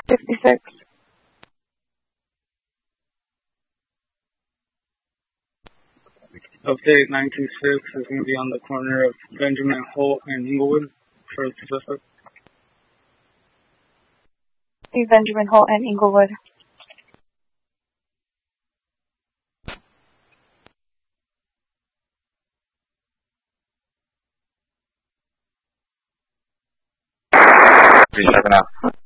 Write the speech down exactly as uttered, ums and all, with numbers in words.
sixty-six. Update nine two six is going to be on the corner of Benjamin Holt and Inglewood for Pacific. Benjamin Holt and Inglewood. three seven out.